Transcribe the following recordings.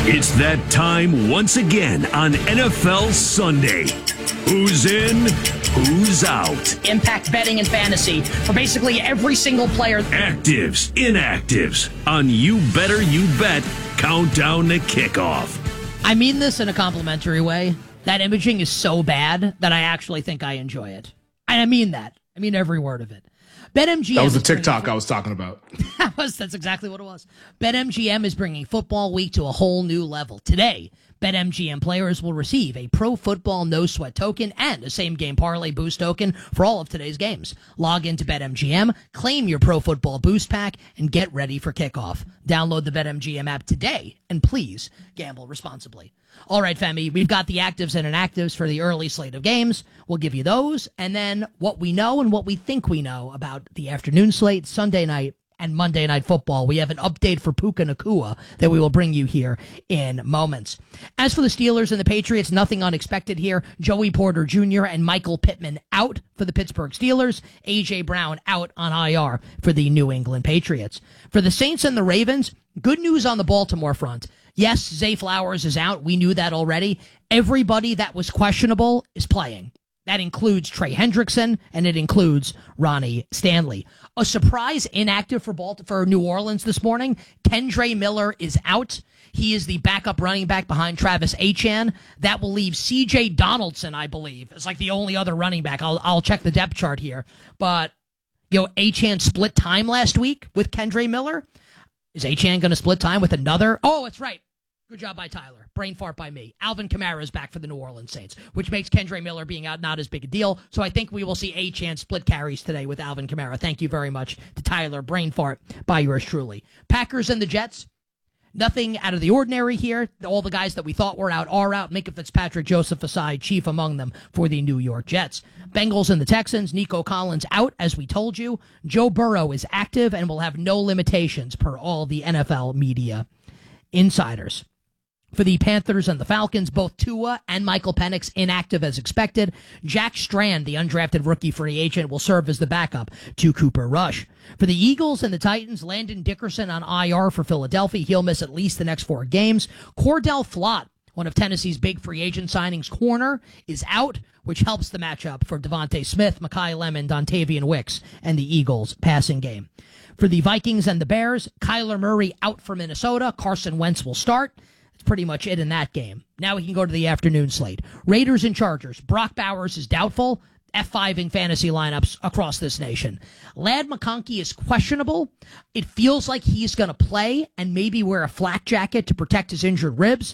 It's that time once again on NFL Sunday. Who's in, who's out? Impact betting and fantasy for basically every single player. Actives, inactives on You Better You Bet Countdown to Kickoff. I mean this in a complimentary way. That imaging is so bad that I actually think I enjoy it. And I mean that. I mean every word of it. BetMGM. That was the TikTok I was talking about. That's exactly what it was. BetMGM is bringing football week to a whole new level. Today, BetMGM players will receive a Pro Football No Sweat token and a Same Game Parlay Boost token for all of today's games. Log into BetMGM, claim your Pro Football Boost Pack, and get ready for kickoff. Download the BetMGM app today, and please gamble responsibly. All right, Femi, we've got the actives and inactives for the early slate of games. We'll give you those, and then what we know and what we think we know about the afternoon slate, Sunday night, and Monday Night Football. We have an update for Puka Nacua that we will bring you here in moments. As for the Steelers and the Patriots, nothing unexpected here. Joey Porter Jr. and Michael Pittman out for the Pittsburgh Steelers. A.J. Brown out on IR for the New England Patriots. For the Saints and the Ravens, good news on the Baltimore front. Yes, Zay Flowers is out. We knew that already. Everybody that was questionable is playing. That includes Trey Hendrickson, and it includes Ronnie Stanley. A surprise inactive for New Orleans this morning. Kendre Miller is out. He is the backup running back behind Travis Etienne. That will leave C.J. Donaldson, I believe. It's like the only other running back. I'll check the depth chart here. But, Etienne split time last week with Kendre Miller. Is Etienne going to split time with another? Oh, that's right. Good job by Tyler. Brain fart by me. Alvin Kamara is back for the New Orleans Saints, which makes Kendre Miller being out not as big a deal. So I think we will see Etienne split carries today with Alvin Kamara. Thank you very much to Tyler. Brain fart by yours truly. Packers and the Jets. Nothing out of the ordinary here. All the guys that we thought were out are out. Minka Fitzpatrick, Joseph aside, chief among them for the New York Jets. Bengals and the Texans. Nico Collins out, as we told you. Joe Burrow is active and will have no limitations per all the NFL media insiders. For the Panthers and the Falcons, both Tua and Michael Penix inactive as expected. Jack Strand, the undrafted rookie free agent, will serve as the backup to Cooper Rush. For the Eagles and the Titans, Landon Dickerson on IR for Philadelphia. He'll miss at least the next 4 games. Cordell Flott, one of Tennessee's big free agent signings, corner, is out, which helps the matchup for Devontae Smith, Mekhi Lemon, Dontavian Wicks, and the Eagles' passing game. For the Vikings and the Bears, Kyler Murray out for Minnesota. Carson Wentz will start. Pretty much it in that game. Now we can go to the afternoon slate. Raiders and Chargers. Brock Bowers is doubtful. F5 in fantasy lineups across this nation. Ladd McConkey is questionable. It feels like he's going to play and maybe wear a flak jacket to protect his injured ribs.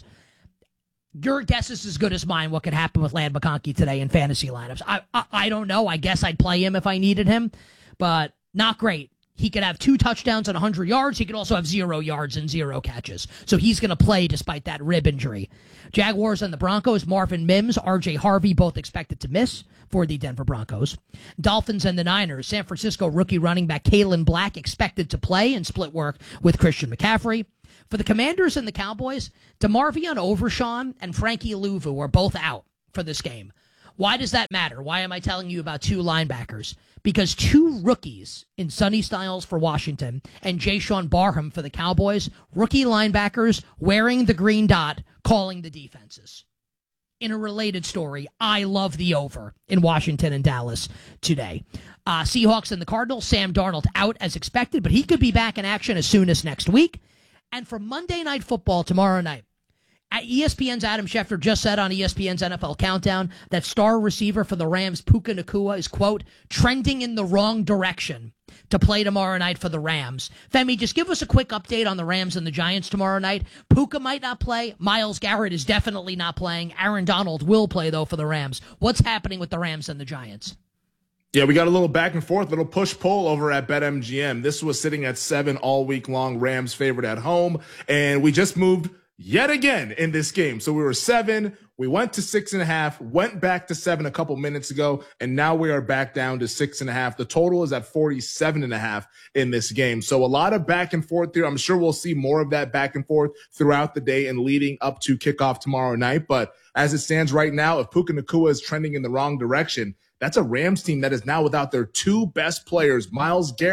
Your guess is as good as mine what could happen with Ladd McConkey today in fantasy lineups. I don't know. I guess I'd play him if I needed him, but not great. He could have 2 touchdowns and 100 yards. He could also have 0 yards and 0 catches. So he's going to play despite that rib injury. Jaguars and the Broncos, Marvin Mims, R.J. Harvey, both expected to miss for the Denver Broncos. Dolphins and the Niners, San Francisco rookie running back Kalen Black expected to play and split work with Christian McCaffrey. For the Commanders and the Cowboys, DeMarvion Overshawn and Frankie Louvu are both out for this game. Why does that matter? Why am I telling you about 2 linebackers? Because 2 rookies in Sonny Styles for Washington and Jayshawn Barham for the Cowboys, rookie linebackers wearing the green dot, calling the defenses. In a related story, I love the over in Washington and Dallas today. Seahawks and the Cardinals, Sam Darnold out as expected, but he could be back in action as soon as next week. And for Monday Night Football tomorrow night, ESPN's Adam Schefter just said on ESPN's NFL Countdown that star receiver for the Rams, Puka Nacua, is, quote, trending in the wrong direction to play tomorrow night for the Rams. Femi, just give us a quick update on the Rams and the Giants tomorrow night. Puka might not play. Myles Garrett is definitely not playing. Aaron Donald will play, though, for the Rams. What's happening with the Rams and the Giants? Yeah, we got a little back and forth, little push-pull over at BetMGM. This was sitting at 7 all week long, Rams favored at home, and we just moved yet again in this game. So we were 7, we went to 6.5, went back to 7 a couple minutes ago, and now we are back down to 6.5. The total is at 47.5 in this game. So a lot of back and forth here. I'm sure we'll see more of that back and forth throughout the day and leading up to kickoff tomorrow night. But as it stands right now, if Puka Nacua is trending in the wrong direction, that's a Rams team that is now without their 2 best players, Myles Garrett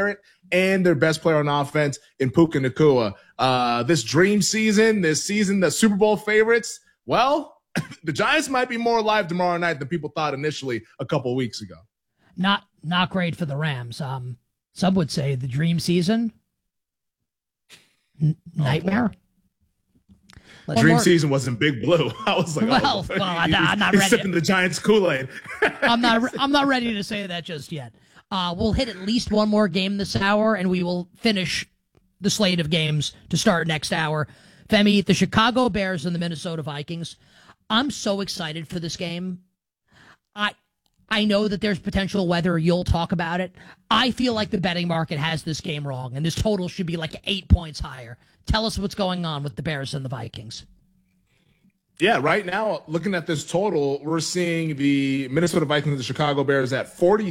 and their best player on offense in Puka Nacua. This dream season, the Super Bowl favorites, well, the Giants might be more alive tomorrow night than people thought initially a couple of weeks ago. Not great for the Rams. Some would say the dream season, nightmare. Dream season wasn't Big Blue. I was like, I'm not ready. Sipping the Giants Kool-Aid. I'm not ready to say that just yet. We'll hit at least one more game this hour, and we will finish the slate of games to start next hour. Femi, the Chicago Bears and the Minnesota Vikings. I'm so excited for this game. I know that there's potential weather. You'll talk about it. I feel like the betting market has this game wrong, and this total should be like 8 points higher. Tell us what's going on with the Bears and the Vikings. Yeah, right now, looking at this total, we're seeing the Minnesota Vikings and the Chicago Bears at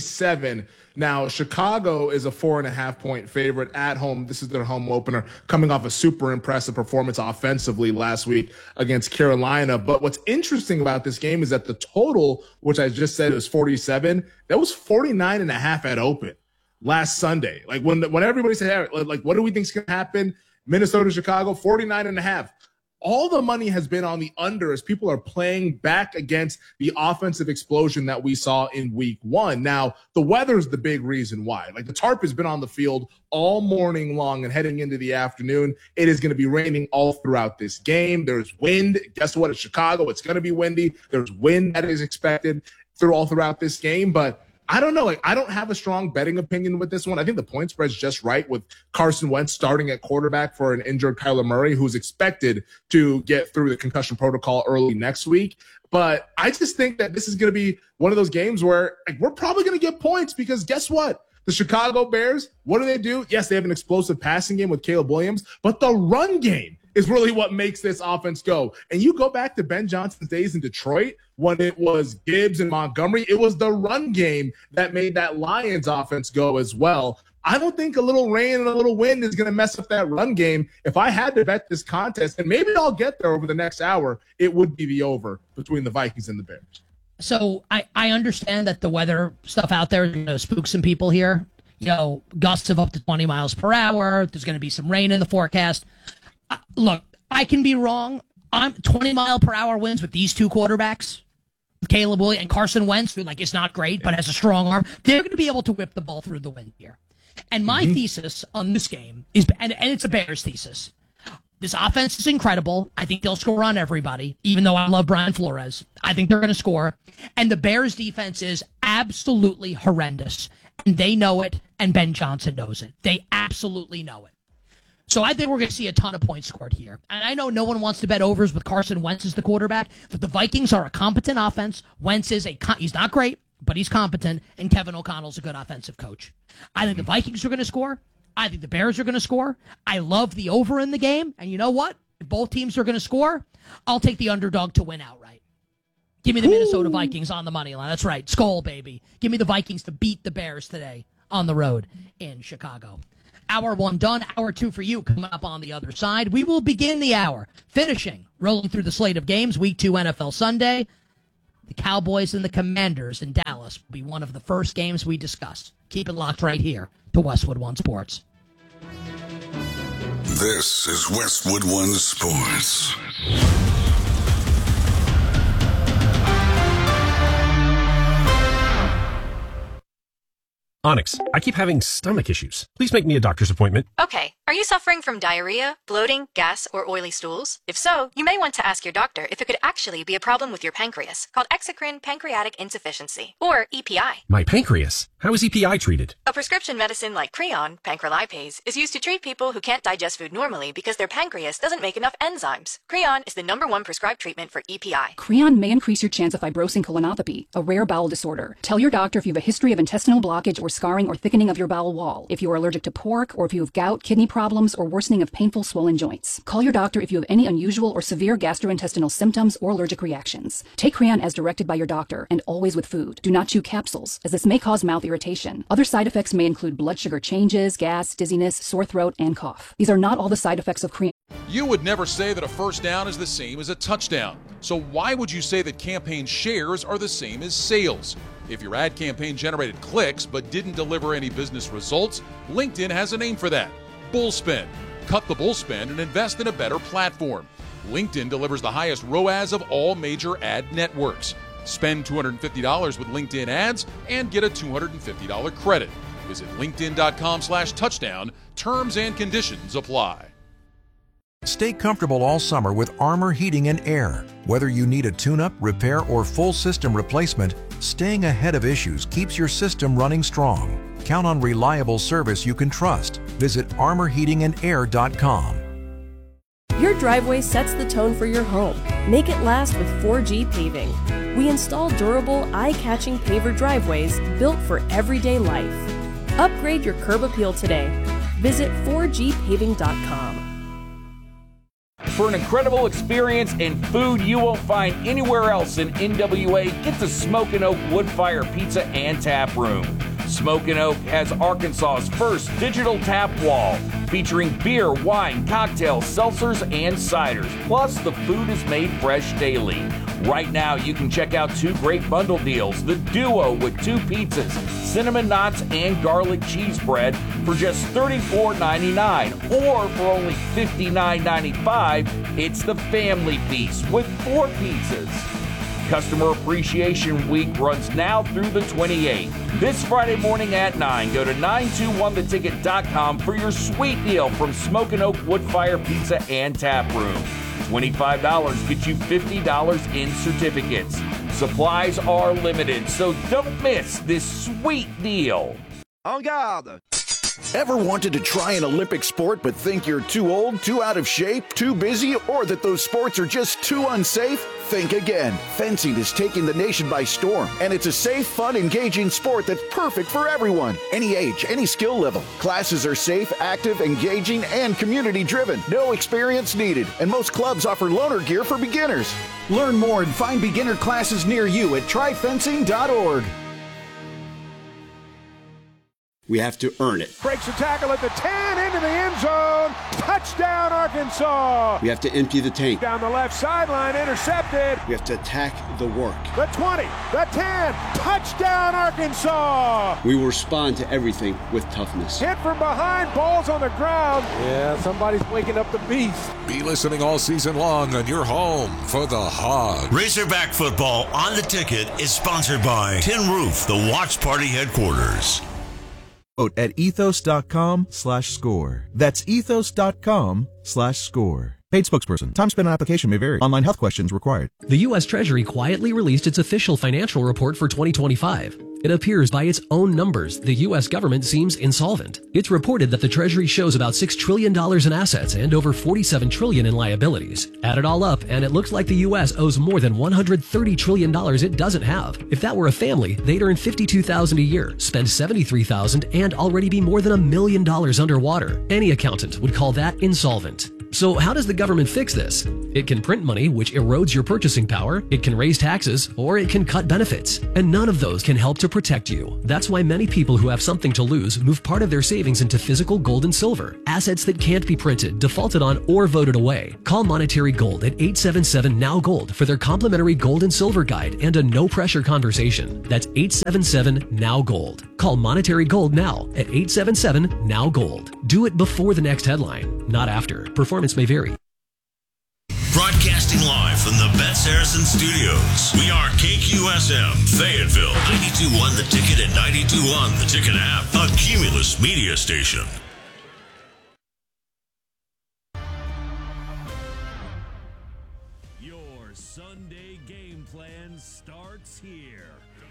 47. Now, Chicago is a 4.5-point favorite at home. This is their home opener, coming off a super impressive performance offensively last week against Carolina. But what's interesting about this game is that the total, which I just said was 47, that was 49.5 at open last Sunday. Like when everybody said, hey, like, what do we think is going to happen? Minnesota, Chicago, 49.5. All the money has been on the under as people are playing back against the offensive explosion that we saw in week one. Now, the weather is the big reason why. Like, the tarp has been on the field all morning long and heading into the afternoon. It is going to be raining all throughout this game. There's wind. Guess what? It's Chicago. It's going to be windy. There's wind that is expected all throughout this game. But I don't know. Like, I don't have a strong betting opinion with this one. I think the point spread's just right with Carson Wentz starting at quarterback for an injured Kyler Murray, who's expected to get through the concussion protocol early next week. But I just think that this is going to be one of those games where, like, we're probably going to get points because guess what? The Chicago Bears, what do? Yes, they have an explosive passing game with Caleb Williams, but the run game is really what makes this offense go. And you go back to Ben Johnson's days in Detroit when it was Gibbs and Montgomery, it was the run game that made that Lions offense go as well. I don't think a little rain and a little wind is going to mess up that run game. If I had to bet this contest, and maybe I'll get there over the next hour, it would be the over between the Vikings and the Bears. So I understand that the weather stuff out there is going to spook some people here. You know, gusts of up to 20 miles per hour. There's going to be some rain in the forecast. Look, I can be wrong. I'm 20-mile-per-hour winds with these two quarterbacks, Caleb Williams and Carson Wentz, who, like, is not great but has a strong arm. They're going to be able to whip the ball through the wind here. And my thesis on this game is, and it's a Bears thesis, this offense is incredible. I think they'll score on everybody, even though I love Brian Flores. I think they're going to score. And the Bears' defense is absolutely horrendous. And they know it, and Ben Johnson knows it. They absolutely know it. So I think we're going to see a ton of points scored here. And I know no one wants to bet overs with Carson Wentz as the quarterback, but the Vikings are a competent offense. Wentz is he's not great, but he's competent, and Kevin O'Connell's a good offensive coach. I think the Vikings are going to score. I think the Bears are going to score. I love the over in the game, and you know what? If both teams are going to score, I'll take the underdog to win outright. Give me the Minnesota Vikings on the money line. That's right. Skol, baby. Give me the Vikings to beat the Bears today on the road in Chicago. Hour one done. Hour two for you coming up on the other side. We will begin the hour, rolling through the slate of games. Week 2 NFL Sunday. The Cowboys and the Commanders in Dallas will be one of the first games we discuss. Keep it locked right here to Westwood One Sports. This is Westwood One Sports. Onyx, I keep having stomach issues. Please make me a doctor's appointment. Okay. Are you suffering from diarrhea, bloating, gas, or oily stools? If so, you may want to ask your doctor if it could actually be a problem with your pancreas, called exocrine pancreatic insufficiency, or EPI. My pancreas? How is EPI treated? A prescription medicine like Creon, pancrelipase, is used to treat people who can't digest food normally because their pancreas doesn't make enough enzymes. Creon is the #1 prescribed treatment for EPI. Creon may increase your chance of fibrosing colonopathy, a rare bowel disorder. Tell your doctor if you have a history of intestinal blockage or scarring or thickening of your bowel wall, if you are allergic to pork, or if you have gout, kidney problems, or worsening of painful swollen joints. Call your doctor if you have any unusual or severe gastrointestinal symptoms or allergic reactions. Take Creon as directed by your doctor, and always with food. Do not chew capsules, as this may cause mouth irritation. Other side effects may include blood sugar changes, gas, dizziness, sore throat, and cough. These are not all the side effects of Creon. You would never say that a first down is the same as a touchdown. So why would you say that campaign shares are the same as sales? If your ad campaign generated clicks but didn't deliver any business results, LinkedIn has a name for that: bullspend. Cut the bullspend and invest in a better platform. LinkedIn delivers the highest ROAS of all major ad networks. Spend $250 with LinkedIn ads and get a $250 credit. Visit linkedin.com/touchdown. Terms and conditions apply. Stay comfortable all summer with Armor Heating and Air. Whether you need a tune-up, repair, or full system replacement, staying ahead of issues keeps your system running strong. Count on reliable service you can trust. Visit armorheatingandair.com. Your driveway sets the tone for your home. Make it last with 4G Paving. We install durable, eye-catching paver driveways built for everyday life. Upgrade your curb appeal today. Visit 4gpaving.com. For an incredible experience and food you won't find anywhere else in NWA, get to Smokin' Oak Woodfire Pizza and Tap Room. Smokin' Oak has Arkansas's first digital tap wall, featuring beer, wine, cocktails, seltzers, and ciders. Plus, the food is made fresh daily. Right now, you can check out 2 great bundle deals: the Duo with 2 pizzas, cinnamon knots, and garlic cheese bread for just $34.99, or for only $59.95, it's the Family Feast with 4 pizzas. Customer Appreciation Week runs now through the 28th. This Friday morning at 9, go to 921theticket.com for your sweet deal from Smokin' Oak Woodfire Pizza and Tap Room. $25 gets you $50 in certificates. Supplies are limited, so don't miss this sweet deal. En garde! Ever wanted to try an Olympic sport but think you're too old, too out of shape, too busy, or that those sports are just too unsafe? Think again. Fencing is taking the nation by storm, and it's a safe, fun, engaging sport that's perfect for everyone. Any age, any skill level. Classes are safe, active, engaging, and community-driven. No experience needed, and most clubs offer loaner gear for beginners. Learn more and find beginner classes near you at tryfencing.org. We have to earn it. Breaks a tackle at the 10, into the end zone. Touchdown, Arkansas. We have to empty the tank. Down the left sideline, intercepted. We have to attack the work. The 20, the 10, touchdown, Arkansas. We will respond to everything with toughness. Hit from behind, ball's on the ground. Yeah, somebody's waking up the beast. Be listening all season long on your home for the Hog. Razorback football on the ticket is sponsored by Tin Roof, the Watch Party headquarters. Vote at ethos.com/score. That's ethos.com/score. Paid spokesperson. Time spent on application may vary. Online health questions required. The U.S. Treasury quietly released its official financial report for 2025. It appears by its own numbers, the U.S. government seems insolvent. It's reported that the Treasury shows about $6 trillion in assets and over $47 trillion in liabilities. Add it all up, and it looks like the U.S. owes more than $130 trillion it doesn't have. If that were a family, they'd earn $52,000 a year, spend $73,000, and already be more than $1 million underwater. Any accountant would call that insolvent. So how does the government fix this? It can print money, which erodes your purchasing power, it can raise taxes, or it can cut benefits. And none of those can help to protect you. That's why many people who have something to lose move part of their savings into physical gold and silver, assets that can't be printed, defaulted on, or voted away. Call Monetary Gold at 877-NOW-GOLD for their complimentary gold and silver guide and a no-pressure conversation. That's 877-NOW-GOLD. Call Monetary Gold now at 877-NOW-GOLD. Do it before the next headline, not after. Performance may vary. Broadcasting live from the Bet Saracen Studios. We are KQSM, Fayetteville, 92.1 The Ticket and 92.1 The Ticket app, a Cumulus media station. Your Sunday game plan starts here.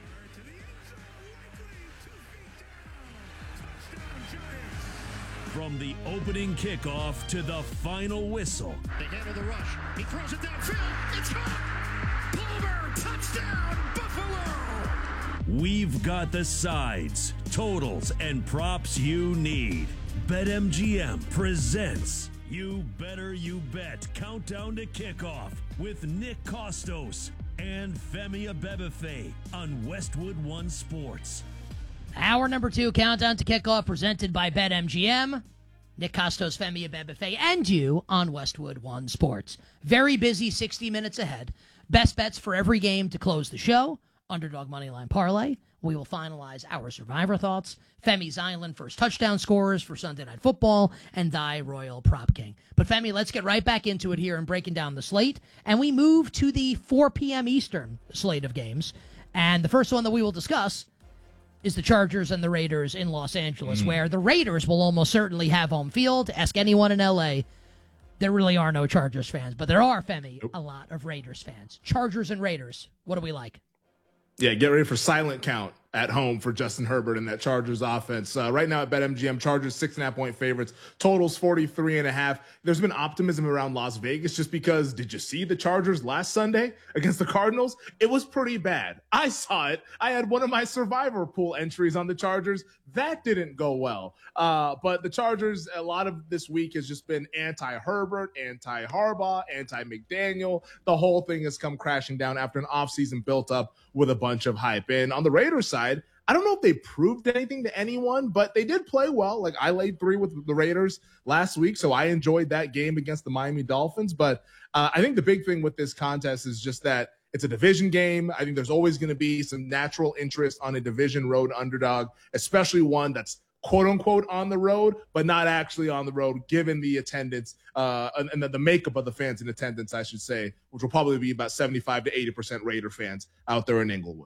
From the opening kickoff to the final whistle. They handle the rush. He throws it downfield. It's caught. Pulver, touchdown, Buffalo. We've got the sides, totals, and props you need. BetMGM presents You Better You Bet Countdown to Kickoff with Nick Kostos and Femi Abebefe on Westwood One Sports. Hour number 2, Countdown to Kickoff, presented by BetMGM. Nick Kostos, Femi Abebefe, and you on Westwood One Sports. Very busy 60 minutes ahead. Best bets for every game to close the show. underdog moneyline parlay. We will finalize our survivor thoughts, Femi's Island first touchdown scorers for Sunday Night Football, and thy Royal Prop King. But Femi, let's get right back into it here and breaking down the slate. And we move to the 4 p.m. Eastern slate of games. And the first one that we will discuss is the Chargers and the Raiders in Los Angeles, where the Raiders will almost certainly have home field. Ask anyone in L.A., there really are no Chargers fans, but there are, Femi, a lot of Raiders fans. Chargers and Raiders, what do we like? Yeah, get ready for silent count at home for Justin Herbert and that Chargers offense. Right now at BetMGM, Chargers 6.5-point favorites, totals 43.5. There's been optimism around Las Vegas just because, did you see the Chargers last Sunday against the Cardinals? It was pretty bad. I saw it. I had one of my survivor pool entries on the Chargers. That didn't go well. But the Chargers, a lot of this week has just been anti-Herbert, anti-Harbaugh, anti-McDaniel. The whole thing has come crashing down after an offseason built up with a bunch of hype. And on the Raiders side, I don't know if they proved anything to anyone, but they did play well. Like, I laid 3 with the Raiders last week, so I enjoyed that game against the Miami Dolphins. But I think the big thing with this contest is just that it's a division game. I think there's always going to be some natural interest on a division road underdog, especially one that's quote-unquote on the road, but not actually on the road, given the attendance and the makeup of the fans in attendance, I should say, which will probably be about 75 to 80% Raider fans out there in Inglewood.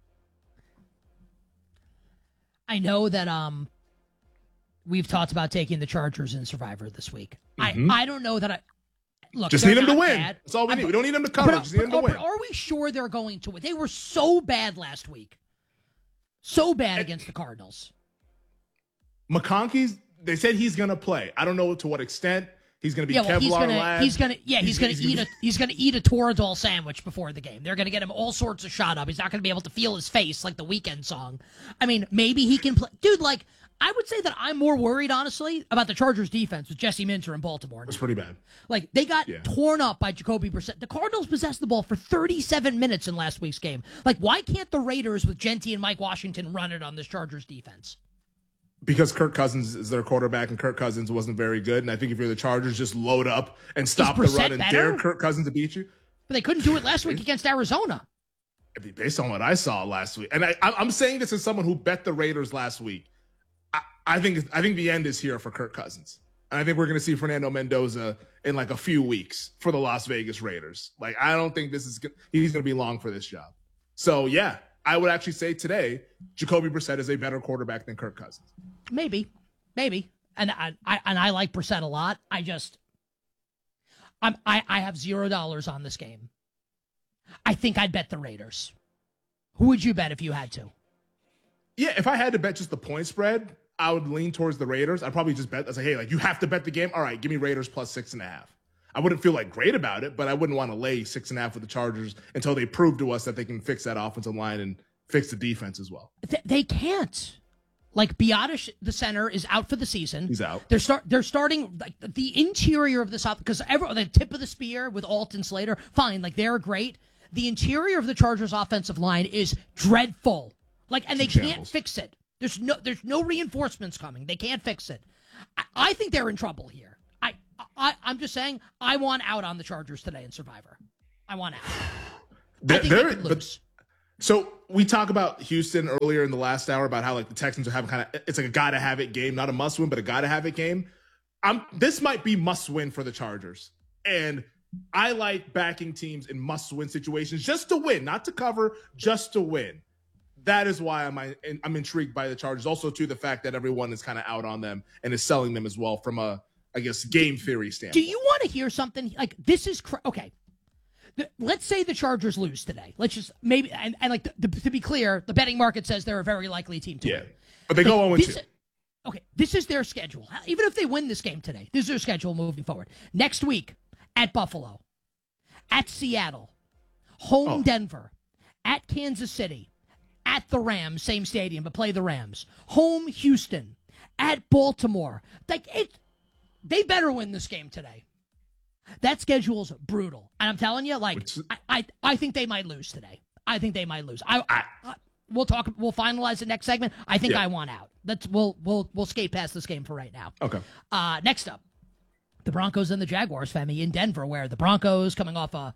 I know that we've talked about taking the Chargers in Survivor this week. I don't know that look. Just need them to win. Bad. That's all we need. We don't need them to cover. Just need them to win. But are we sure they're going to win? They were so bad last week. So bad against the Cardinals. McConkey's, they said he's going to play. I don't know to what extent. He's going to be Kevlar lad. He's going to eat a Toradol sandwich before the game. They're going to get him all sorts of shot up. He's not going to be able to feel his face like the Weeknd song. I mean, maybe he can play. Dude, like, I would say that I'm more worried, honestly, about the Chargers defense with Jesse Minter in Baltimore. It's pretty bad. Like, they got torn up by Jacoby Brissett. The Cardinals possessed the ball for 37 minutes in last week's game. Like, why can't the Raiders with Genti and Mike Washington run it on this Chargers defense? Because Kirk Cousins is their quarterback, and Kirk Cousins wasn't very good. And I think if you're the Chargers, just load up and stop the run and dare Kirk Cousins to beat you. But they couldn't do it last week against Arizona. Based on what I saw last week. And I'm saying this as someone who bet the Raiders last week. I think the end is here for Kirk Cousins. And I think we're going to see Fernando Mendoza in like a few weeks for the Las Vegas Raiders. Like, I don't think he's going to be long for this job. So, yeah. I would actually say today, Jacoby Brissett is a better quarterback than Kirk Cousins. Maybe. And I like Brissett a lot. I have $0 on this game. I think I'd bet the Raiders. Who would you bet if you had to? Yeah, if I had to bet just the point spread, I would lean towards the Raiders. I'd probably just bet. I'd say, hey, like, you have to bet the game. All right, give me Raiders plus 6.5. I wouldn't feel like great about it, but I wouldn't want to lay 6.5 with the Chargers until they prove to us that they can fix that offensive line and fix the defense as well. They can't. Like, Biotish, the center, is out for the season. He's out. They're starting like the interior of this because the tip of the spear with Alton Slater, fine, like they're great. The interior of the Chargers offensive line is dreadful. Like, and they can't fix it. There's no reinforcements coming. They can't fix it. I think they're in trouble here. I'm just saying, I want out on the Chargers today in Survivor. I want out. I think they could lose. So we talked about Houston earlier in the last hour about how like the Texans are having it's like a gotta have it game, not a must win, but a gotta have it game. This might be must win for the Chargers, and I like backing teams in must win situations just to win, not to cover, just to win. That is why I'm intrigued by the Chargers. Also, to the fact that everyone is kind of out on them and is selling them as well from a, I guess, game theory standpoint. Do you want to hear something? Like, this is okay. Let's say the Chargers lose today. Let's just maybe and like to be clear, the betting market says they're a very likely team to win. But they go 0-2. Okay, this is their schedule. Even if they win this game today, this is their schedule moving forward. Next week at Buffalo, at Seattle, home Denver, at Kansas City, at the Rams, same stadium, but play the Rams. Home Houston, at Baltimore. Like, they better win this game today. That schedule's brutal. And I'm telling you, like, I think they might lose today. I think they might lose. We'll finalize the next segment. I think I want out. We'll skate past this game for right now. Okay. Next up, the Broncos and the Jaguars, Femi, in Denver, where the Broncos coming off a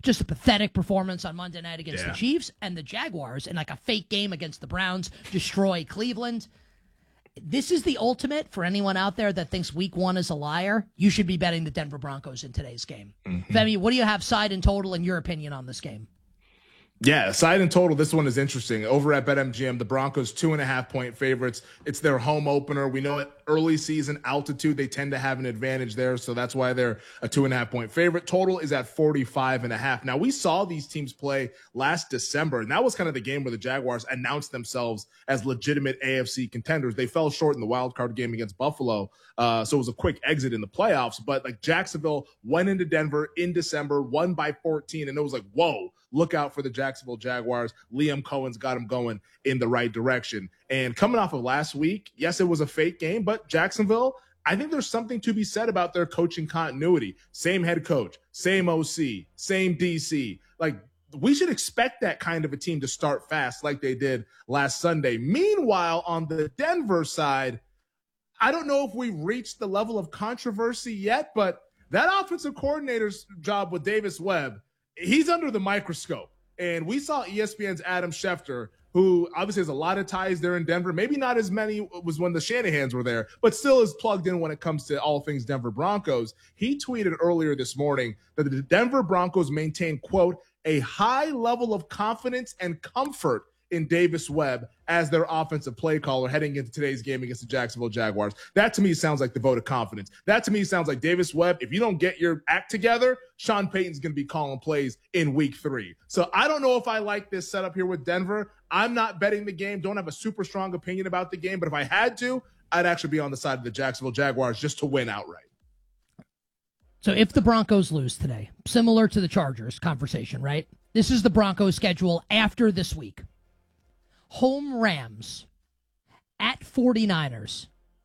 Just a pathetic performance on Monday night against the Chiefs, and the Jaguars in like a fake game against the Browns destroy Cleveland. This is the ultimate for anyone out there that thinks week 1 is a liar. You should be betting the Denver Broncos in today's game. Femi, what do you have side and total in your opinion on this game? Yeah, side and total, this one is interesting. Over at BetMGM, the Broncos 2.5-point favorites. It's their home opener. We know at early season altitude, they tend to have an advantage there, so that's why they're a 2.5-point favorite. Total is at 45.5. Now, we saw these teams play last December, and that was kind of the game where the Jaguars announced themselves as legitimate AFC contenders. They fell short in the wild card game against Buffalo, so it was a quick exit in the playoffs. But like Jacksonville went into Denver in December, won by 14, and it was like, whoa. Look out for the Jacksonville Jaguars. Liam Cohen's got them going in the right direction. And coming off of last week, yes, it was a fake game, but Jacksonville, I think there's something to be said about their coaching continuity. Same head coach, same OC, same DC. Like, we should expect that kind of a team to start fast like they did last Sunday. Meanwhile, on the Denver side, I don't know if we've reached the level of controversy yet, but that offensive coordinator's job with Davis Webb, he's under the microscope. And we saw ESPN's Adam Schefter, who obviously has a lot of ties there in Denver. Maybe not as many was when the Shanahans were there, but still is plugged in when it comes to all things Denver Broncos. He tweeted earlier this morning that the Denver Broncos maintain, quote, a high level of confidence and comfort in Davis Webb as their offensive play caller heading into today's game against the Jacksonville Jaguars. That to me sounds like the vote of confidence. That to me sounds like Davis Webb, if you don't get your act together, Sean Payton's going to be calling plays in week 3. So I don't know if I like this setup here with Denver. I'm not betting the game, don't have a super strong opinion about the game, but if I had to, I'd actually be on the side of the Jacksonville Jaguars just to win outright. So if the Broncos lose today, similar to the Chargers conversation, right? This is the Broncos schedule after this week. Home Rams, at 49ers,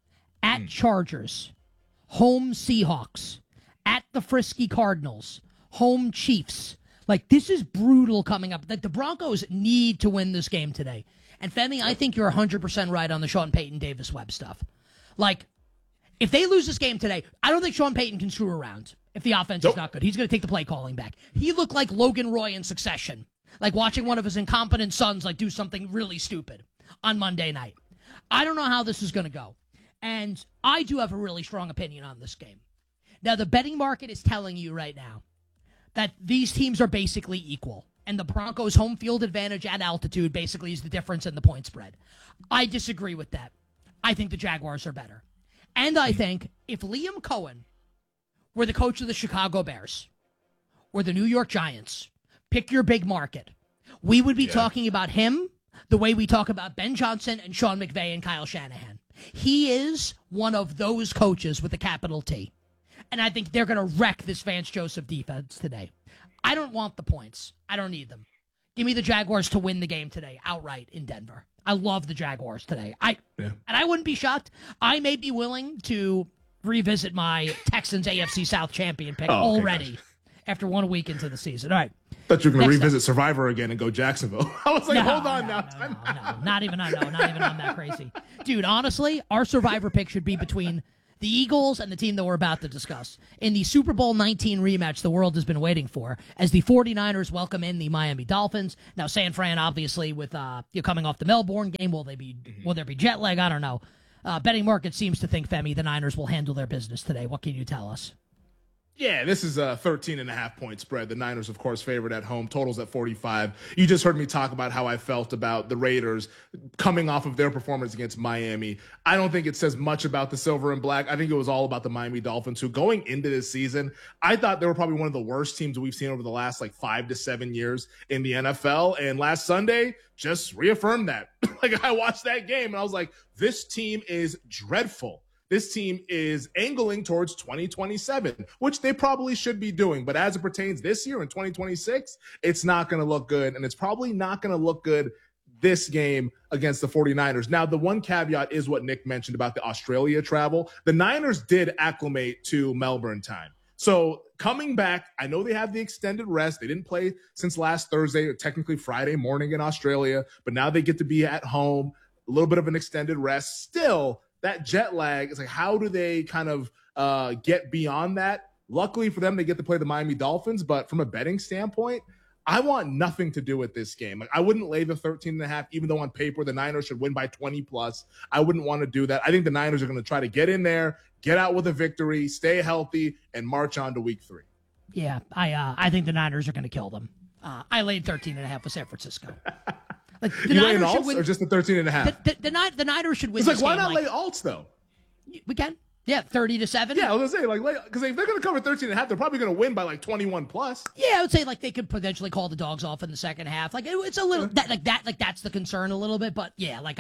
at Chargers, home Seahawks, at the Frisky Cardinals, home Chiefs. Like, this is brutal coming up. Like, the Broncos need to win this game today. And Femi, I think you're 100% right on the Sean Payton, Davis Webb stuff. Like, if they lose this game today, I don't think Sean Payton can screw around if the offense is not good. He's going to take the play calling back. He looked like Logan Roy in Succession. Like watching one of his incompetent sons like do something really stupid on Monday night. I don't know how this is going to go. And I do have a really strong opinion on this game. Now, the betting market is telling you right now that these teams are basically equal. And the Broncos' home field advantage at altitude basically is the difference in the point spread. I disagree with that. I think the Jaguars are better. And I think if Liam Cohen were the coach of the Chicago Bears or the New York Giants, pick your big market, we would be talking about him the way we talk about Ben Johnson and Sean McVay and Kyle Shanahan. He is one of those coaches with a capital T. And I think they're going to wreck this Vance Joseph defense today. I don't want the points. I don't need them. Give me the Jaguars to win the game today outright in Denver. I love the Jaguars today. And I wouldn't be shocked. I may be willing to revisit my Texans AFC South champion pick already after 1 week into the season. All right. Thought you were going to revisit Survivor again and go Jacksonville. I was like, hold on now. No, not even on that crazy. Dude, honestly, our Survivor pick should be between the Eagles and the team that we're about to discuss in the Super Bowl 19 rematch the world has been waiting for as the 49ers welcome in the Miami Dolphins. Now, San Fran, obviously, with you coming off the Melbourne game, will there be jet lag? I don't know. Betting market seems to think, Femi, the Niners will handle their business today. What can you tell us? Yeah, this is a 13.5-point spread. The Niners, of course, favored at home. Totals at 45. You just heard me talk about how I felt about the Raiders coming off of their performance against Miami. I don't think it says much about the silver and black. I think it was all about the Miami Dolphins, who going into this season, I thought they were probably one of the worst teams we've seen over the last 5 to 7 years in the NFL. And last Sunday just reaffirmed that. I watched that game and I was like, this team is dreadful. This team is angling towards 2027, which they probably should be doing. But as it pertains this year in 2026, it's not going to look good. And it's probably not going to look good this game against the 49ers. Now, the one caveat is what Nick mentioned about the Australia travel. The Niners did acclimate to Melbourne time. So coming back, I know they have the extended rest. They didn't play since last Thursday, or technically Friday morning in Australia, but now they get to be at home, a little bit of an extended rest. Still, that jet lag is how do they kind of get beyond that? Luckily for them, they get to play the Miami Dolphins. But from a betting standpoint, I want nothing to do with this game. Like, I wouldn't lay the 13.5, even though on paper the Niners should win by 20 plus. I wouldn't want to do that. I think the Niners are going to try to get in there, get out with a victory, stay healthy, and march on to week 3. Yeah, I think the Niners are going to kill them. I laid 13.5 with San Francisco. Like, the you laying Niners should alts win, or just the 13.5? The Niners should win. It's like, this why game, not lay alts though? We can. Yeah, 30-7. Yeah, I was gonna say, because if they're gonna cover 13.5, they're probably gonna win by like 21 plus. Yeah, I would say like they could potentially call the dogs off in the second half. Like it's a little that's the concern a little bit. But yeah, like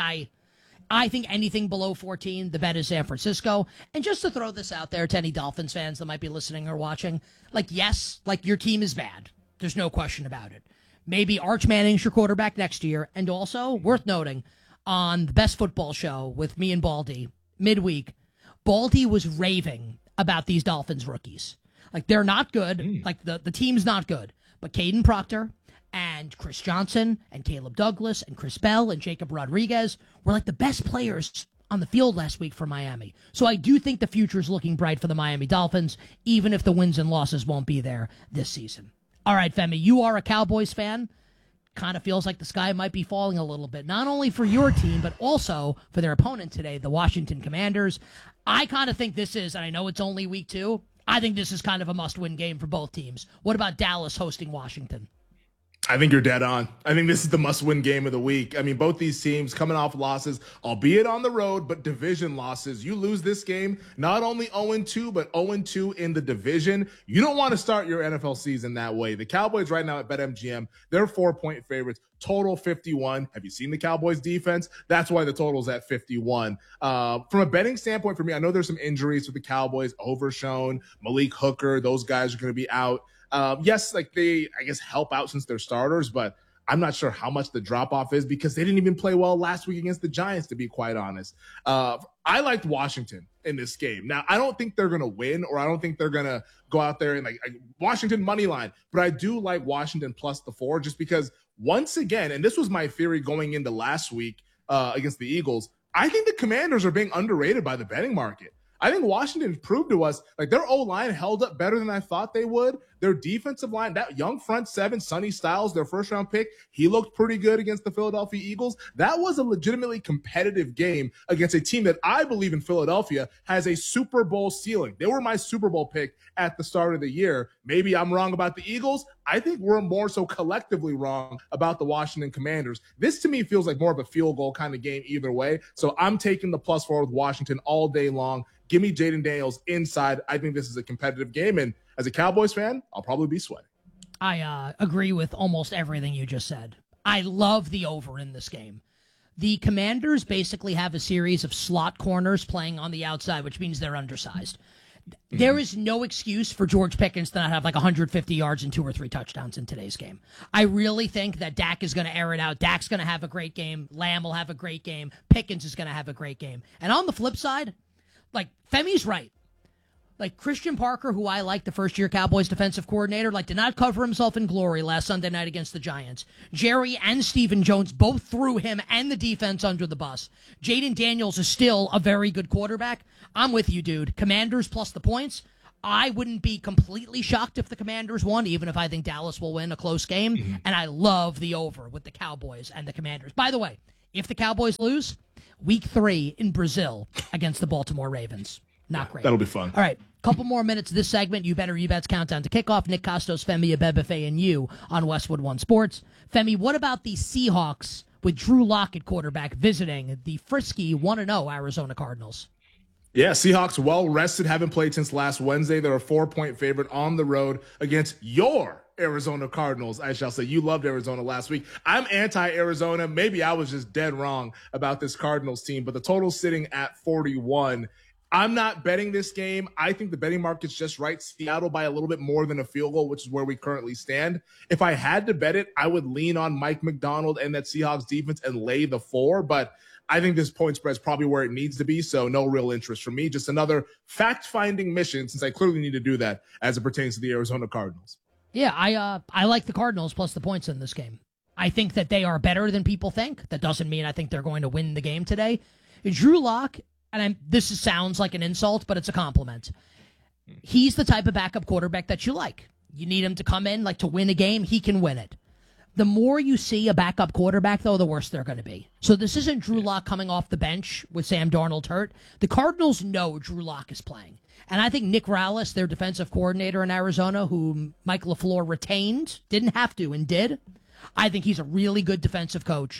I think anything below 14, the bet is San Francisco. And just to throw this out there to any Dolphins fans that might be listening or watching, like, yes, like your team is bad. There's no question about it. Maybe Arch Manning's your quarterback next year. And also, worth noting, on the Best Football Show with me and Baldy, midweek, Baldy was raving about these Dolphins rookies. Like, they're not good. Like, the team's not good. But Caden Proctor and Chris Johnson and Caleb Douglas and Chris Bell and Jacob Rodriguez were like the best players on the field last week for Miami. So I do think the future is looking bright for the Miami Dolphins, even if the wins and losses won't be there this season. All right, Femi, you are a Cowboys fan. Kind of feels like the sky might be falling a little bit, not only for your team, but also for their opponent today, the Washington Commanders. I kind of think this is, and I know it's only week 2, I think this is kind of a must-win game for both teams. What about Dallas hosting Washington? I think you're dead on. I think this is the must-win game of the week. I mean, both these teams coming off losses, albeit on the road, but division losses. You lose this game, not only 0-2, but 0-2 in the division. You don't want to start your NFL season that way. The Cowboys right now at BetMGM, they're 4-point favorites. Total 51. Have you seen the Cowboys defense? That's why the total's at 51. From a betting standpoint for me, I know there's some injuries with the Cowboys, Overshown, Malik Hooker. Those guys are going to be out. Yes, like they, I guess, help out since they're starters, but I'm not sure how much the drop-off is because they didn't even play well last week against the Giants, to be quite honest. I liked Washington in this game. Now, I don't think they're going to win, or I don't think they're going to go out there and like Washington money line, but I do like Washington plus the 4 just because once again, and this was my theory going into last week against the Eagles, I think the Commanders are being underrated by the betting market. I think Washington proved to us, like, their O-line held up better than I thought they would. Their defensive line, that young front seven, Sonny Styles, their first-round pick, he looked pretty good against the Philadelphia Eagles. That was a legitimately competitive game against a team that I believe in Philadelphia has a Super Bowl ceiling. They were my Super Bowl pick at the start of the year. Maybe I'm wrong about the Eagles. I think we're more so collectively wrong about the Washington Commanders. This, to me, feels like more of a field goal kind of game either way. So I'm taking the +4 with Washington all day long. Give me Jaden Daniels inside. I think this is a competitive game. And as a Cowboys fan, I'll probably be sweating. I agree with almost everything you just said. I love the over in this game. The Commanders basically have a series of slot corners playing on the outside, which means they're undersized. There is no excuse for George Pickens to not have like 150 yards and 2 or 3 touchdowns in today's game. I really think that Dak is going to air it out. Dak's going to have a great game. Lamb will have a great game. Pickens is going to have a great game. And on the flip side, like, Femi's right. Like, Christian Parker, who I like, the first-year Cowboys defensive coordinator, like, did not cover himself in glory last Sunday night against the Giants. Jerry and Stephen Jones both threw him and the defense under the bus. Jaden Daniels is still a very good quarterback. I'm with you, dude. Commanders plus the points. I wouldn't be completely shocked if the Commanders won, even if I think Dallas will win a close game. And I love the over with the Cowboys and the Commanders. By the way, if the Cowboys lose, week 3 in Brazil against the Baltimore Ravens. Not great. That'll be fun. All right. Couple more minutes of this segment. You Better You Bet's countdown to kickoff. Nick Costos, Femi Abebefe, and you on Westwood One Sports. Femi, what about the Seahawks with Drew Lock at quarterback visiting the frisky 1-0 Arizona Cardinals? Yeah, Seahawks well rested, haven't played since last Wednesday. They're a 4-point favorite on the road against your Arizona Cardinals, I shall say. You loved Arizona last week. I'm anti-Arizona. Maybe I was just dead wrong about this Cardinals team, but the total's sitting at 41. I'm not betting this game. I think the betting market's just right. Seattle by a little bit more than a field goal, which is where we currently stand. If I had to bet it, I would lean on Mike McDonald and that Seahawks defense and lay the 4, but I think this point spread is probably where it needs to be, so no real interest for me. Just another fact-finding mission, since I clearly need to do that as it pertains to the Arizona Cardinals. Yeah, I like the Cardinals plus the points in this game. I think that they are better than people think. That doesn't mean I think they're going to win the game today. Drew Lock, and this sounds like an insult, but it's a compliment. He's the type of backup quarterback that you like. You need him to come in, like to win a game, he can win it. The more you see a backup quarterback, though, the worse they're going to be. So this isn't Drew Lock coming off the bench with Sam Darnold hurt. The Cardinals know Drew Lock is playing. And I think Nick Rallis, their defensive coordinator in Arizona, who Mike LaFleur retained, didn't have to and did. I think he's a really good defensive coach.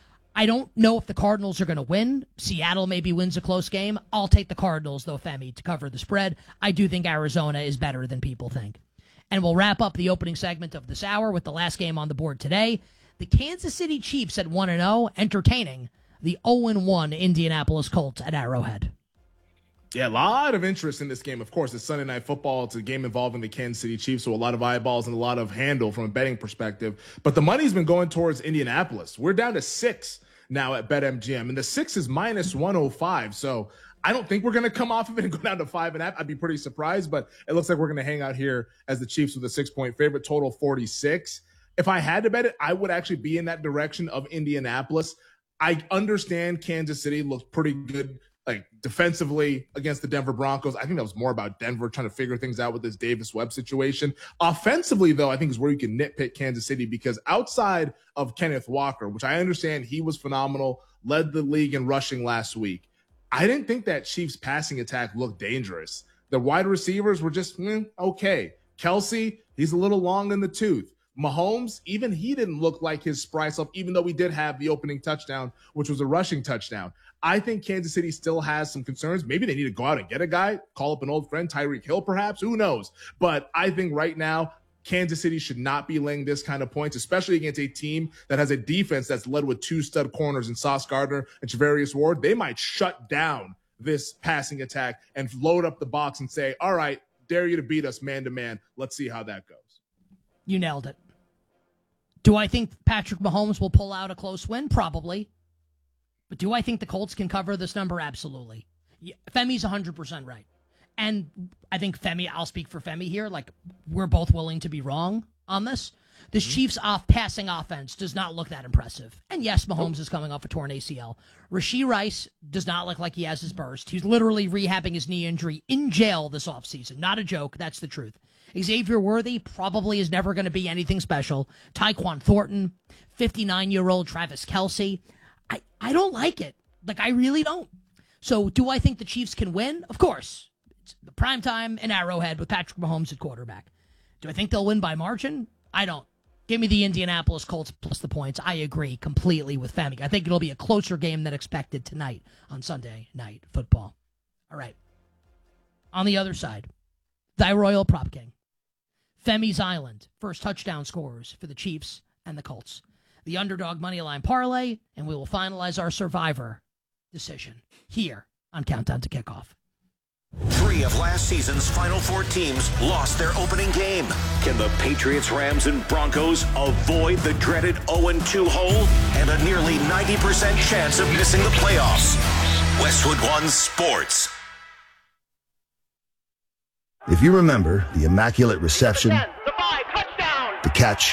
I don't know if the Cardinals are going to win. Seattle maybe wins a close game. I'll take the Cardinals, though, Femi, to cover the spread. I do think Arizona is better than people think. And we'll wrap up the opening segment of this hour with the last game on the board today. The Kansas City Chiefs at 1-0, entertaining the 0-1 Indianapolis Colts at Arrowhead. Yeah, a lot of interest in this game. Of course, it's Sunday Night Football. It's a game involving the Kansas City Chiefs, so a lot of eyeballs and a lot of handle from a betting perspective. But the money's been going towards Indianapolis. We're down to 6 now at BetMGM, and the 6 is minus 105. So I don't think we're going to come off of it and go down to 5.5. I'd be pretty surprised, but it looks like we're going to hang out here as the Chiefs with a 6-point favorite, total 46. If I had to bet it, I would actually be in that direction of Indianapolis. I understand Kansas City looked pretty good, like defensively against the Denver Broncos. I think that was more about Denver trying to figure things out with this Davis Webb situation. Offensively, though, I think is where you can nitpick Kansas City, because outside of Kenneth Walker, which I understand he was phenomenal, led the league in rushing last week, I didn't think that Chiefs passing attack looked dangerous. The wide receivers were just okay. Kelsey, he's a little long in the tooth. Mahomes, even he didn't look like his spry self, even though we did have the opening touchdown, which was a rushing touchdown. I think Kansas City still has some concerns. Maybe they need to go out and get a guy, call up an old friend, Tyreek Hill perhaps, who knows? But I think right now, Kansas City should not be laying this kind of points, especially against a team that has a defense that's led with 2 stud corners in Sauce Gardner and Charvarius Ward. They might shut down this passing attack and load up the box and say, all right, dare you to beat us man-to-man. Let's see how that goes. You nailed it. Do I think Patrick Mahomes will pull out a close win? Probably. But do I think the Colts can cover this number? Absolutely. Femi's 100% right. And I think Femi, I'll speak for Femi here, like we're both willing to be wrong on this. This Chiefs passing offense does not look that impressive. And yes, Mahomes is coming off a torn ACL. Rashee Rice does not look like he has his burst. He's literally rehabbing his knee injury in jail this offseason. Not a joke. That's the truth. Xavier Worthy probably is never going to be anything special. Tyquan Thornton, 59-year-old Travis Kelce. I don't like it. Like, I really don't. So do I think the Chiefs can win? Of course. It's the primetime in Arrowhead with Patrick Mahomes at quarterback. Do I think they'll win by margin? I don't. Give me the Indianapolis Colts plus the points. I agree completely with Femi. I think it'll be a closer game than expected tonight on Sunday Night Football. All right. On the other side, thy Royal Prop King. Femi's Island, first touchdown scorers for the Chiefs and the Colts. The underdog moneyline parlay, and we will finalize our survivor decision here on Countdown to Kickoff. 3 of last season's Final Four teams lost their opening game. Can the Patriots, Rams, and Broncos avoid the dreaded 0-2 hole and a nearly 90% chance of missing the playoffs? Westwood One Sports. If you remember the immaculate reception, the catch,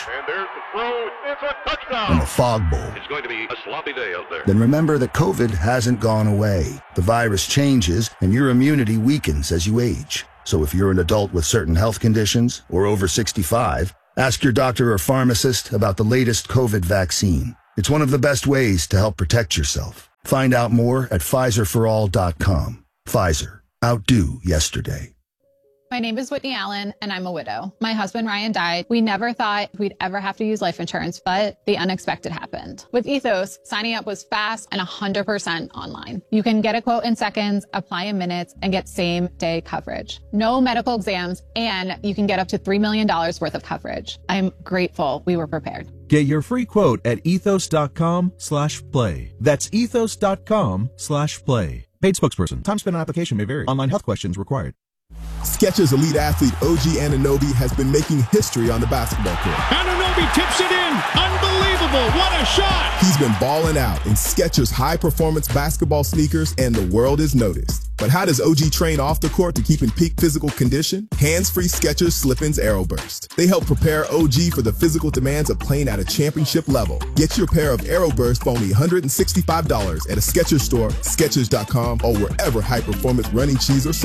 and the fog bowl, it's going to be a sloppy day out there. Then remember that COVID hasn't gone away. The virus changes and your immunity weakens as you age. So if you're an adult with certain health conditions or over 65, ask your doctor or pharmacist about the latest COVID vaccine. It's one of the best ways to help protect yourself. Find out more at PfizerForAll.com. Pfizer. Outdo yesterday. My name is Whitney Allen, and I'm a widow. My husband, Ryan, died. We never thought we'd ever have to use life insurance, but the unexpected happened. With Ethos, signing up was fast and 100% online. You can get a quote in seconds, apply in minutes, and get same-day coverage. No medical exams, and you can get up to $3 million worth of coverage. I'm grateful we were prepared. Get your free quote at ethos.com/play. That's ethos.com/play. Paid spokesperson. Time spent on application may vary. Online health questions required. Skechers elite athlete OG Anunoby has been making history on the basketball court. Anunoby tips it in. Unbelievable. What a shot. He's been balling out in Skechers high-performance basketball sneakers, and the world is noticed. But how does OG train off the court to keep in peak physical condition? Hands-free Skechers Slip-ins Aeroburst. They help prepare OG for the physical demands of playing at a championship level. Get your pair of Aeroburst for only $165 at a Skechers store, Skechers.com, or wherever high-performance running shoes are sold.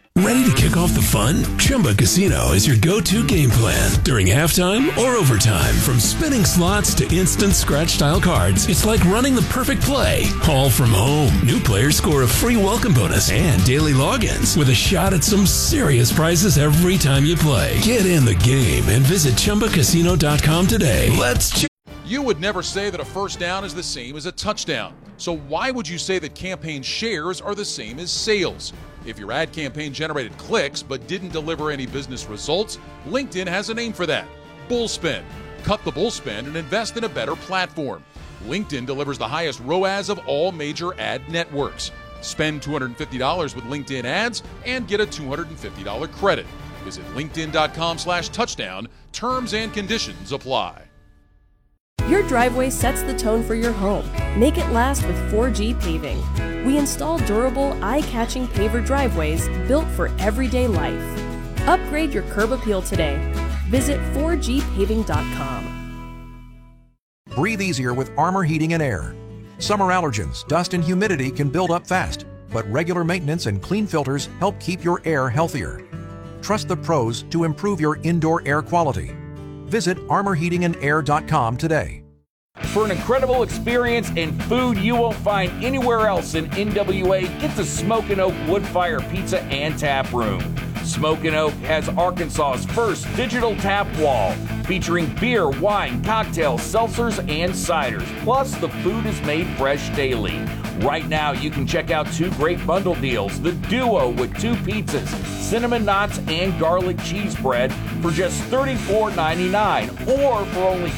Ready to kick off the fun? Chumba Casino is your go-to game plan. During halftime or overtime, from spinning slots to instant scratch-style cards, it's like running the perfect play, all from home. New players score a free welcome bonus and daily logins with a shot at some serious prizes every time you play. Get in the game and visit ChumbaCasino.com today. You would never say that a first down is the same as a touchdown. So why would you say that campaign shares are the same as sales? If your ad campaign generated clicks but didn't deliver any business results, LinkedIn has a name for that: Bullspin. Cut the bullspin and invest in a better platform. LinkedIn delivers the highest ROAS of all major ad networks. Spend $250 with LinkedIn ads and get a $250 credit. Visit linkedin.com/touchdown. Terms and conditions apply. Your driveway sets the tone for your home. Make it last with 4G paving. We install durable, eye-catching paver driveways built for everyday life. Upgrade your curb appeal today. Visit 4gpaving.com. Breathe easier with Armor Heating and Air. Summer allergens, dust, and humidity can build up fast, but regular maintenance and clean filters help keep your air healthier. Trust the pros to improve your indoor air quality. Visit armorheatingandair.com today. For an incredible experience and food you won't find anywhere else in NWA, get to Smokin' Oak Woodfire Pizza and Tap Room. Smokin' Oak has Arkansas's first digital tap wall, featuring beer, wine, cocktails, seltzers, and ciders. Plus, the food is made fresh daily. Right now, you can check out two great bundle deals: the Duo with 2 pizzas, cinnamon knots, and garlic cheese bread for just $34.99, or for only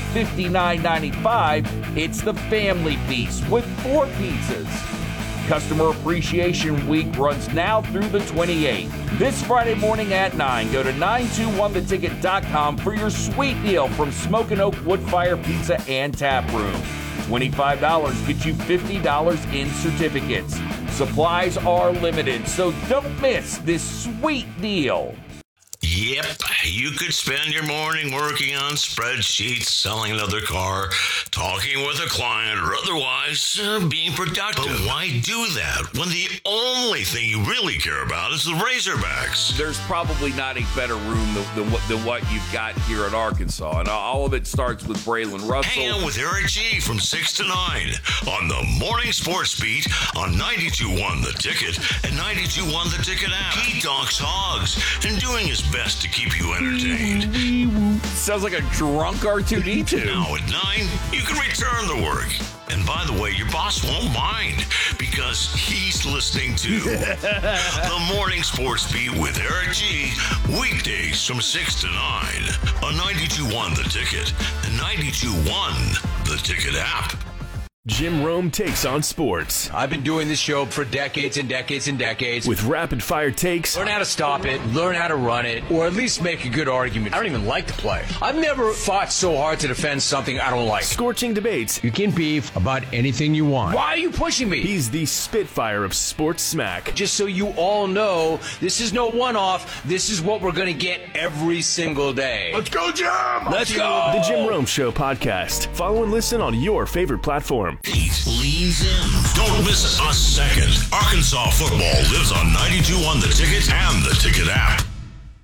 $59.95, it's the Family Piece with 4 pizzas. Customer Appreciation Week runs now through the 28th. This Friday morning at 9, go to 921theticket.com for your sweet deal from Smokin' Oak Woodfire Pizza and Tap Room. $25 gets you $50 in certificates. Supplies are limited, so don't miss this sweet deal. Yep, you could spend your morning working on spreadsheets, selling another car, talking with a client, or otherwise being productive. But why do that when the only thing you really care about is the Razorbacks? There's probably not a better room than what you've got here in Arkansas, and all of it starts with Braylon Russell. Hang out with Eric G from 6 to 9 on the Morning Sports Beat on 92.1 The Ticket and 92.1 The Ticket app. He talks hogs and doing his best to keep you entertained. Sounds like a drunk R2-D2. Now at 9, you can return to work. And by the way, your boss won't mind because he's listening to the Morning Sports Beat with Eric G. Weekdays from 6 to 9 on 92.1 The Ticket and 92.1 The Ticket app. Jim Rome takes on sports. I've been doing this show for decades and decades and decades. With rapid-fire takes. Learn how to stop it, learn how to run it, or at least make a good argument. I don't even like to play. I've never fought so hard to defend something I don't like. Scorching debates. You can beef about anything you want. Why are you pushing me? He's the Spitfire of sports smack. Just so you all know, this is no one-off. This is what we're going to get every single day. Let's go, Jim! Let's go! The Jim Rome Show podcast. Follow and listen on your favorite platform. Pete leans in. Don't miss a second. Arkansas football lives on 92.1 The Ticket and The Ticket app.